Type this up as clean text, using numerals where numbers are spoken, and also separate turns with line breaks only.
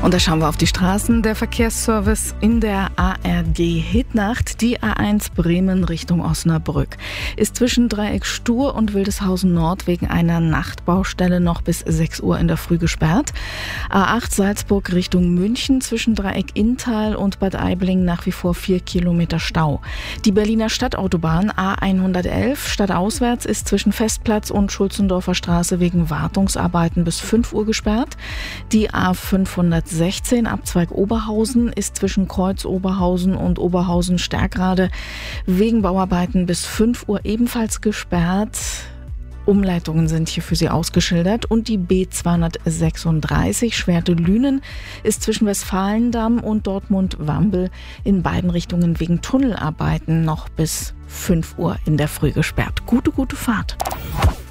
Und da schauen wir auf die Straßen. Der Verkehrsservice in der ARD-Hitnacht. Die A1 Bremen Richtung Osnabrück ist zwischen Dreieck Stur und Wildeshausen Nord wegen einer Nachtbaustelle noch bis 6 Uhr in der Früh gesperrt. A8 Salzburg Richtung München zwischen Dreieck Inntal und Bad Aibling nach wie vor 4 Kilometer Stau. Die Berliner Stadtautobahn A111 stadtauswärts ist zwischen Festplatz und Schulzendorfer Straße wegen Wartungsarbeiten bis 5 Uhr gesperrt. Die A516 Abzweig Oberhausen ist zwischen Kreuz Oberhausen und Oberhausen-Stärkrade wegen Bauarbeiten bis 5 Uhr ebenfalls gesperrt. Umleitungen sind hier für Sie ausgeschildert. Und die B236 Schwerte-Lünen ist zwischen Westfalendamm und Dortmund-Wambel in beiden Richtungen wegen Tunnelarbeiten noch bis 5 Uhr in der Früh gesperrt. Gute Fahrt.